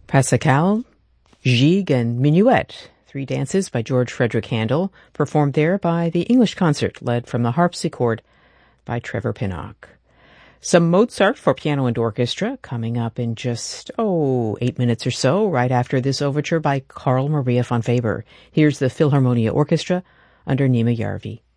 Pascal, Gigue, and Minuet, three dances by George Frederick Handel, performed there by the English Concert, led from the harpsichord by Trevor Pinnock. Some Mozart for piano and orchestra coming up in just, 8 minutes or so, right after this overture by Carl Maria von Weber. Here's the Philharmonia Orchestra under Nima Järvi.